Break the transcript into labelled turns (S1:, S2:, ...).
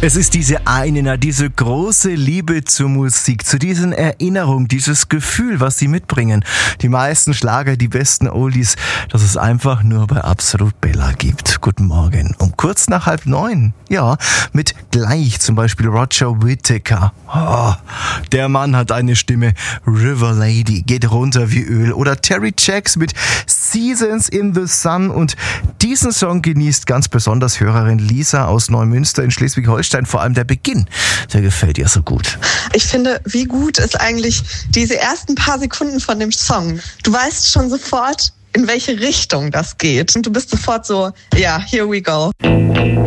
S1: Es ist diese große Liebe zur Musik, zu diesen Erinnerungen, dieses Gefühl, was sie mitbringen. Die meisten Schlager, die besten Oldies, dass es einfach nur bei Absolut Bella gibt. Guten Morgen. Um kurz nach 8:30. Ja, mit gleich zum Beispiel Roger Whittaker. Oh, der Mann hat eine Stimme. River Lady geht runter wie Öl. Oder Terry Jacks mit Seasons in the Sun. Und diesen Song genießt ganz besonders Hörerin Lisa aus Neumünster in Schleswig-Holstein. Vor allem der Beginn, der gefällt ihr so gut.
S2: Ich finde, wie gut ist eigentlich diese ersten paar Sekunden von dem Song. Du weißt schon sofort, in welche Richtung das geht. Und du bist sofort so, ja, here we go.